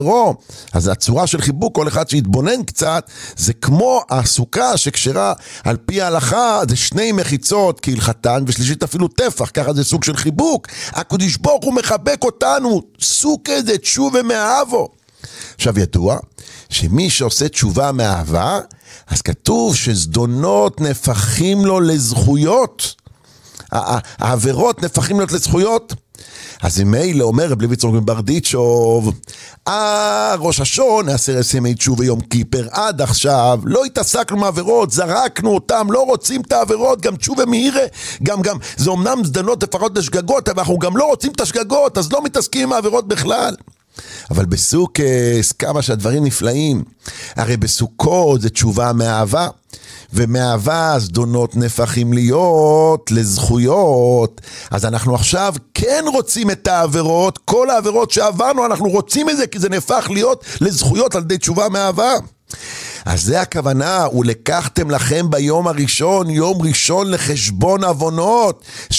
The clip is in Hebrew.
אז הצורה של חיבוק, כל אחד שיתבונן קצת, זה כמו הסוכה שקשרה על פי ההלכה, זה 2 מחיצות כהלכתן, ושלישית אפילו טפח, ככה זה סוג של חיבוק. הקדוש ברוך הוא מחבק אותנו, סוג כזה, תשובה מאהבו. עכשיו ידוע, שמי שעושה תשובה מאהבה, אז כתוב שזדונות נפחים לו לזכויות, העבירות נפחים לו לזכויות. אז מילא אומר רב לוי צור מברדיצ'וב, ראש השון, 10 ימי תשובה יום כיפר, עד עכשיו לא התעסקנו מעבירות, זרקנו אותם, לא רוצים את העבירות, גם תשובה מהירה, גם זה אמנם זדנות לפחות לשגגות, אבל אנחנו גם לא רוצים את השגגות, אז לא מתעסקים עם העבירות בכלל. אבל בסוכות כמה שהדברים נפלאים, הרי בסוכות זה תשובה מאהבה, ומאהבה זדונות נפחים להיות לזכויות. אז אנחנו עכשיו כן רוצים את העבירות, כל העבירות שעברנו אנחנו רוצים את זה, כי זה נהפך להיות לזכויות על ידי תשובה מאהבה. אז זה הכוונה, ולקחתם לכם ביום הראשון, יום ראשון לחשבון עוונות,